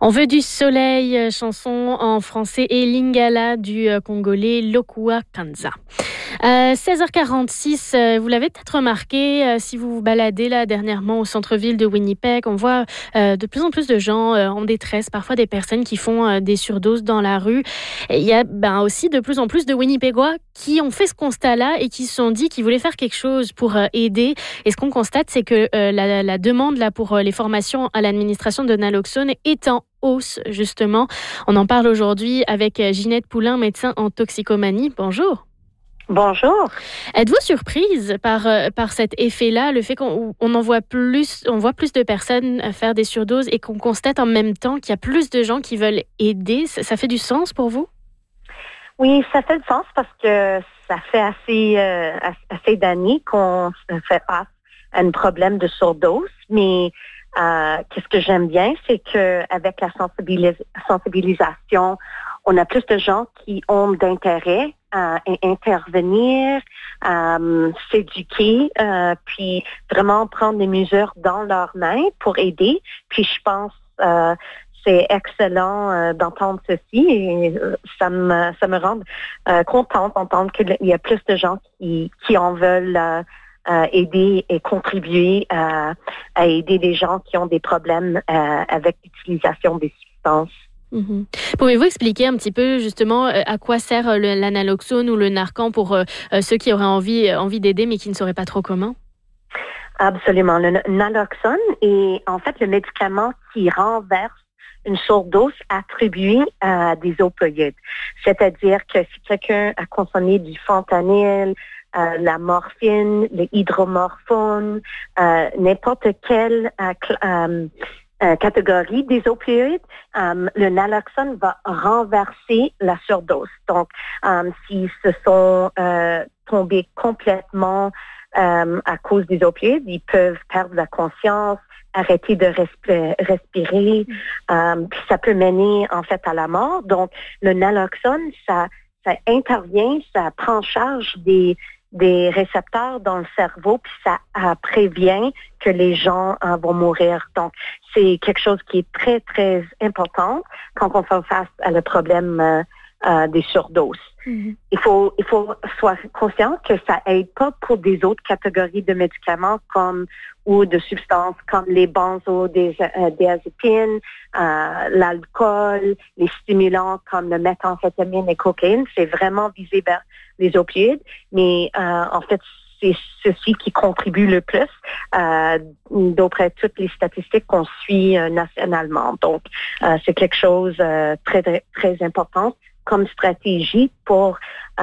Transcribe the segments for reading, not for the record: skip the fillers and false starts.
On veut du soleil, chanson en français et lingala du congolais Lokua Kanza. 16h46, vous l'avez peut-être remarqué si vous vous baladez là dernièrement au centre-ville de Winnipeg, on voit de plus en plus de gens en détresse, parfois des personnes qui font des surdoses dans la rue. Et il y a aussi de plus en plus de Winnipégois qui ont fait ce constat-là et qui se sont dit qu'ils voulaient faire quelque chose pour aider. Et ce qu'on constate, c'est que la demande là pour les formations à l'administration de naloxone est en hausse, justement. On en parle aujourd'hui avec Ginette Poulain, médecin en toxicomanie. Bonjour. Bonjour. Êtes-vous surprise par cet effet-là, le fait qu'on voit plus de personnes faire des surdoses et qu'on constate en même temps qu'il y a plus de gens qui veulent aider? Ça fait du sens pour vous? Oui, ça fait du sens parce que ça fait assez d'années qu'on fait face à un problème de surdose, mais qu'est-ce que j'aime bien, c'est que avec la sensibilisation, on a plus de gens qui ont d'intérêt à intervenir, à s'éduquer, puis vraiment prendre des mesures dans leurs mains pour aider. Puis je pense c'est excellent d'entendre ceci et ça me rend contente d'entendre qu'il y a plus de gens qui en veulent aider et contribuer à aider des gens qui ont des problèmes avec l'utilisation des substances. Mm-hmm. Pouvez-vous expliquer un petit peu justement à quoi sert l'analoxone ou le Narcan pour ceux qui auraient envie d'aider mais qui ne sauraient pas trop comment? Absolument. Le naloxone est en fait le médicament qui renverse une surdose attribuée à des opioïdes. C'est-à-dire que si quelqu'un a consommé du fentanyl, la morphine, le hydromorphone, n'importe quelle catégorie des opioïdes, le naloxone va renverser la surdose. Donc, s'ils se sont tombés complètement à cause des opioïdes, ils peuvent perdre la conscience, arrêter de respirer, puis ça peut mener en fait à la mort. Donc, le naloxone, ça intervient, ça prend en charge des récepteurs dans le cerveau, puis ça prévient que les gens vont mourir. Donc, c'est quelque chose qui est très, très important quand on fait face à le problème des surdoses. Mm-hmm. Il faut soit conscient que ça aide pas pour des autres catégories de médicaments ou de substances comme les benzodiazépines, l'alcool, les stimulants comme le méthamphétamine et cocaïne. C'est vraiment visé vers les opioïdes, mais en fait, c'est ceci qui contribue le plus d'après toutes les statistiques qu'on suit nationalement. Donc, c'est quelque chose très, très important comme stratégie pour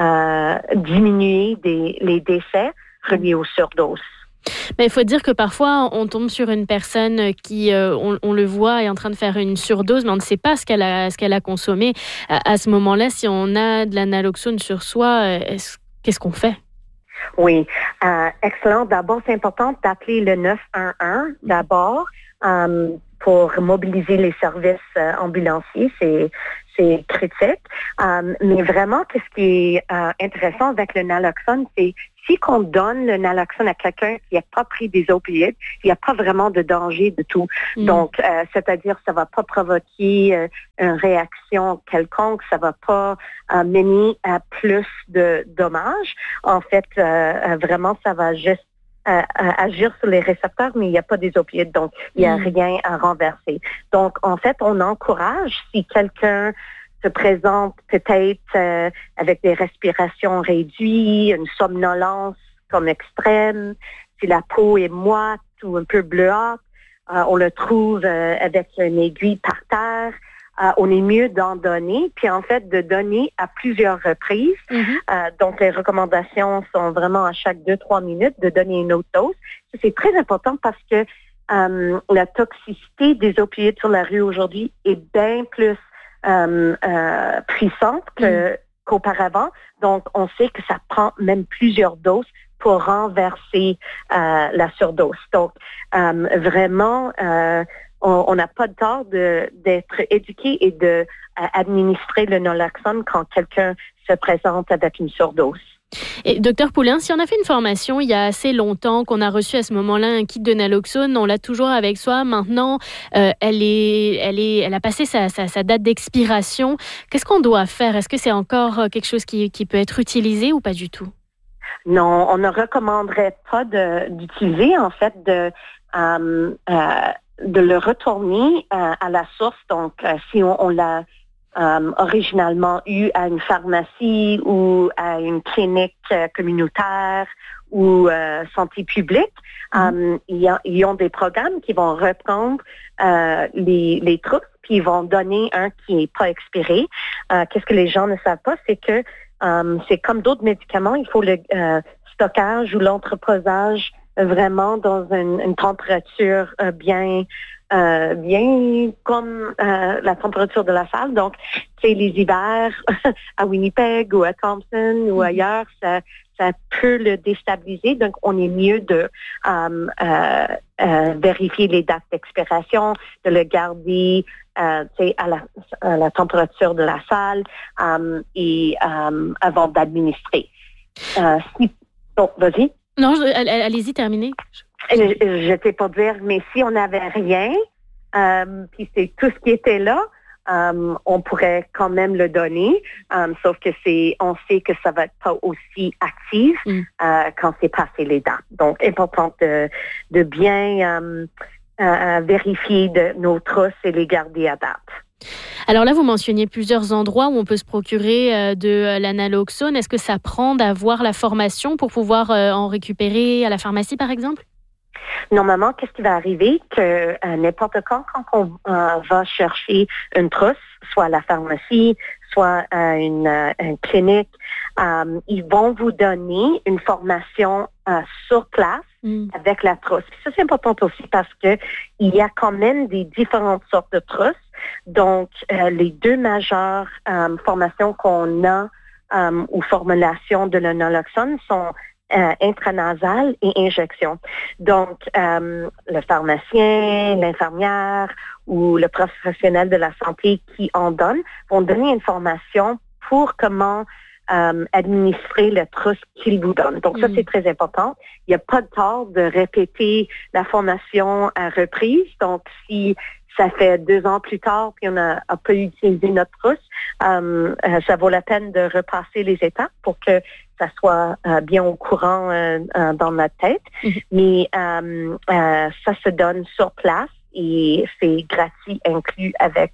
diminuer les décès reliés aux surdoses. Mais il faut dire que parfois, on tombe sur une personne qui, on le voit, est en train de faire une surdose, mais on ne sait pas ce qu'elle a consommé. À ce moment-là, si on a de la naloxone sur soi, qu'est-ce qu'on fait? Oui, excellent. D'abord, c'est important d'appeler le 911 d'abord pour mobiliser les services ambulanciers. C'est critique. Mais vraiment, ce qui est intéressant avec le naloxone, c'est si on donne le naloxone à quelqu'un qui n'a pas pris des opioïdes, il n'y a pas vraiment de danger du tout. Donc, c'est-à-dire, ça ne va pas provoquer une réaction quelconque, ça ne va pas mener à plus de dommages. En fait, vraiment, ça va juste agir sur les récepteurs, mais il n'y a pas des opioïdes, donc il n'y a rien à renverser. Donc, en fait, on encourage, si quelqu'un se présente peut-être avec des respirations réduites, une somnolence comme extrême, si la peau est moite ou un peu bleuâtre, on le trouve avec une aiguille par terre, on est mieux d'en donner, puis en fait de donner à plusieurs reprises. Mm-hmm. Donc les recommandations sont vraiment à chaque 2-3 minutes de donner une autre dose. C'est très important parce que la toxicité des opioïdes sur la rue aujourd'hui est bien plus puissante qu'auparavant. Donc on sait que ça prend même plusieurs doses pour renverser la surdose. Donc vraiment on n'a pas de tort d'être éduqué et de administrer le naloxone quand quelqu'un se présente avec une surdose. Et docteur Poulin, si on a fait une formation il y a assez longtemps, qu'on a reçu à ce moment-là un kit de naloxone, on l'a toujours avec soi. Maintenant, elle a passé sa date d'expiration. Qu'est-ce qu'on doit faire? Est-ce que c'est encore quelque chose qui peut être utilisé ou pas du tout? Non, on ne recommanderait pas d'utiliser, en fait, de le retourner à la source. Donc, si on l'a originalement eu à une pharmacie ou à une clinique communautaire ou santé publique, ils ont des programmes qui vont reprendre les trousses puis ils vont donner un qui n'est pas expiré. Qu'est-ce que les gens ne savent pas, c'est que c'est comme d'autres médicaments, il faut le stockage ou l'entreposage vraiment dans une température bien comme la température de la salle. Donc, tu sais, les hivers à Winnipeg ou à Thompson ou ailleurs, ça peut le déstabiliser. Donc, on est mieux de vérifier les dates d'expiration, de le garder à la température de la salle et avant d'administrer. Donc, vas-y. Non, allez-y, terminez. Je ne sais pas dire, mais si on n'avait rien, puis c'est tout ce qui était là, on pourrait quand même le donner, sauf que on sait que ça va être pas aussi actif quand c'est passé les dates. Donc, important de bien vérifier nos trousses et les garder à date. Alors là, vous mentionniez plusieurs endroits où on peut se procurer de la naloxone. Est-ce que ça prend d'avoir la formation pour pouvoir en récupérer à la pharmacie, par exemple? Normalement, qu'est-ce qui va arriver? Que n'importe quand on va chercher une trousse, soit à la pharmacie, soit à une clinique, ils vont vous donner une formation sur place avec la trousse. Puis ça, c'est important aussi parce que il y a quand même des différentes sortes de trousses. Donc, les deux majeures formations qu'on a ou formulations de la naloxone sont intranasale et injection. Donc, le pharmacien, l'infirmière ou le professionnel de la santé qui en donne vont donner une formation pour comment administrer le trousse qu'il vous donne. Donc, ça, c'est très important. Il n'y a pas de tort de répéter la formation à reprise. Donc, si ça fait 2 ans plus tard puis on n'a pas utilisé notre trousse, ça vaut la peine de repasser les étapes pour que ça soit bien au courant dans notre tête. Mais ça se donne sur place et c'est gratuit inclus avec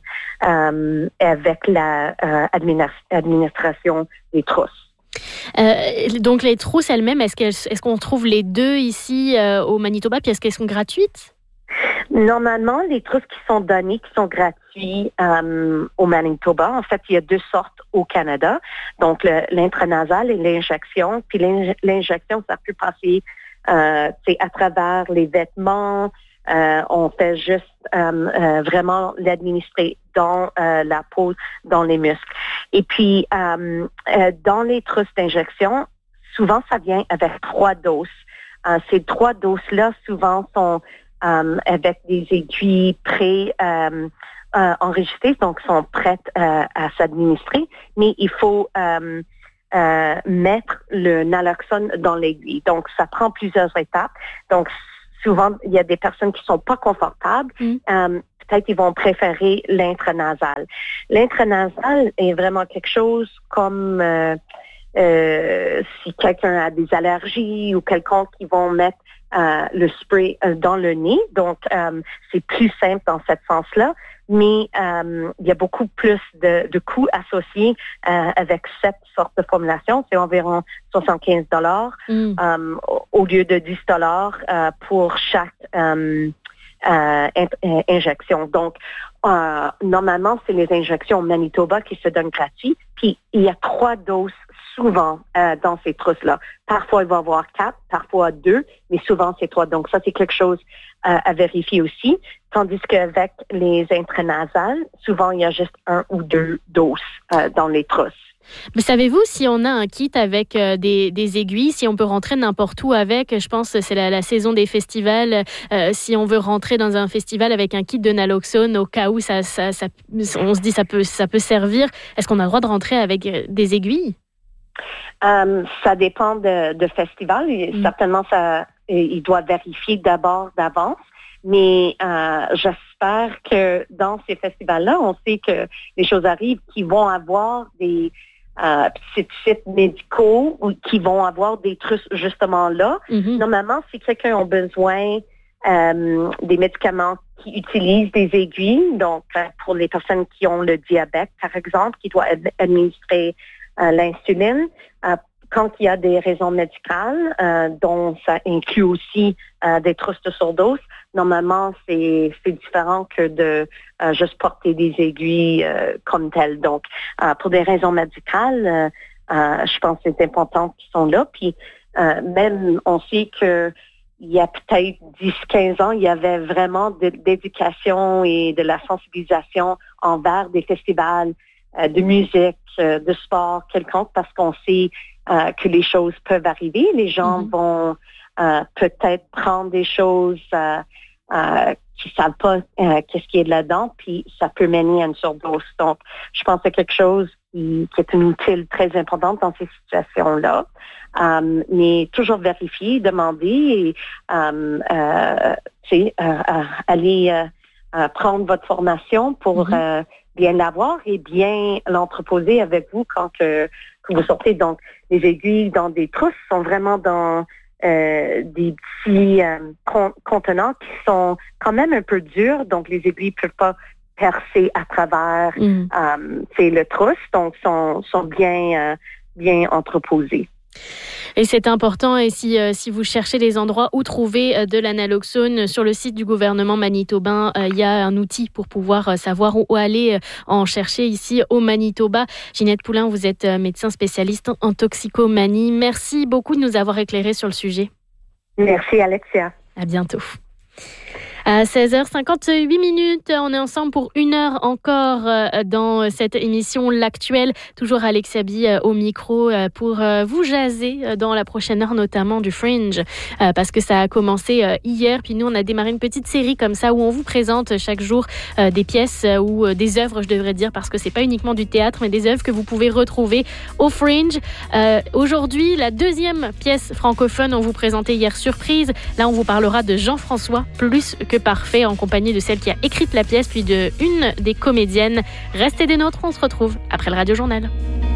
la administration des trousses. Donc les trousses elles-mêmes, est-ce qu'on trouve les deux ici au Manitoba, puis est-ce qu'elles sont gratuites? Normalement, les trousses qui sont données, qui sont gratuits au Manitoba, en fait, il y a 2 sortes au Canada. Donc, l'intranasal et l'injection. Puis l'injection, ça peut passer à travers les vêtements. On fait juste vraiment l'administrer dans la peau, dans les muscles. Et puis, dans les trousses d'injection, souvent, ça vient avec 3 doses. Ces 3 doses-là, souvent, sont avec des aiguilles enregistrées, donc sont prêtes à s'administrer, mais il faut mettre le naloxone dans l'aiguille. Donc, ça prend plusieurs étapes. Donc, souvent, il y a des personnes qui sont pas confortables. Peut-être ils vont préférer l'intranasal. L'intranasal est vraiment quelque chose comme si quelqu'un a des allergies ou quelconque, ils vont mettre le spray dans le nez. Donc, c'est plus simple dans ce sens-là. Mais il y a beaucoup plus de coûts associés avec cette sorte de formulation. C'est environ 75 $ au lieu de 10 $ pour chaque injection. Donc, normalement, c'est les injections au Manitoba qui se donnent gratuites. Puis, il y a 3 doses souvent dans ces trousses-là. Parfois, il va y avoir 4, parfois 2, mais souvent, c'est 3. Donc, ça, c'est quelque chose à vérifier aussi. Tandis qu'avec les intranasales, souvent, il y a juste 1 ou 2 doses dans les trousses. Mais savez-vous si on a un kit avec des aiguilles, si on peut rentrer n'importe où avec? Je pense que c'est la saison des festivals. Si on veut rentrer dans un festival avec un kit de naloxone, au cas où on se dit ça peut servir, est-ce qu'on a le droit de rentrer avec des aiguilles? Ça dépend de festival. Certainement, il doit vérifier d'abord d'avance. Mais j'espère que dans ces festivals-là, on sait que les choses arrivent, qui vont avoir des sites médicaux ou qui vont avoir des trucs justement là. Mm-hmm. Normalement, si quelqu'un a besoin des médicaments qui utilisent des aiguilles, donc pour les personnes qui ont le diabète, par exemple, qui doivent administrer l'insuline, quand il y a des raisons médicales, dont ça inclut aussi des trousses de surdose, normalement, c'est différent que de juste porter des aiguilles comme telles. Donc, pour des raisons médicales, je pense que c'est important qu'ils sont là. Puis, même, on sait que il y a peut-être 10-15 ans, il y avait vraiment d'éducation et de la sensibilisation envers des festivals de musique, de sport quelconque, parce qu'on sait que les choses peuvent arriver. Les gens vont peut-être prendre des choses qui ne savent pas qu'est-ce qui est là-dedans, puis ça peut mener à une surdose. Donc, je pense que c'est quelque chose qui est une utile très importante dans ces situations-là. Mais toujours vérifier, demander et aller prendre votre formation pour bien l'avoir et bien l'entreposer avec vous quand que vous sortez. Donc, les aiguilles dans des trousses sont vraiment dans des petits contenants qui sont quand même un peu durs. Donc, les aiguilles ne peuvent pas percer à travers le trousse. Donc, sont bien entreposées. Et c'est important, et si vous cherchez des endroits où trouver de l'analoxone, sur le site du gouvernement manitobain, il y a un outil pour pouvoir savoir où aller en chercher ici au Manitoba. Ginette Poulain, vous êtes médecin spécialiste en toxicomanie. Merci beaucoup de nous avoir éclairés sur le sujet. Merci Alexia. À bientôt. À 16h58, on est ensemble pour 1 heure encore dans cette émission L'Actuel. Toujours Alexia Bie au micro pour vous jaser dans la prochaine heure, notamment du Fringe, parce que ça a commencé hier. Puis nous, on a démarré une petite série comme ça où on vous présente chaque jour des pièces ou des œuvres, je devrais dire, parce que c'est pas uniquement du théâtre, mais des œuvres que vous pouvez retrouver au Fringe. Aujourd'hui, la deuxième pièce francophone, on vous présentait hier Surprise. Là, on vous parlera de Jean-François, plus que parfait, en compagnie de celle qui a écrit la pièce, puis de une des comédiennes. Restez des nôtres, on se retrouve après le Radio Journal.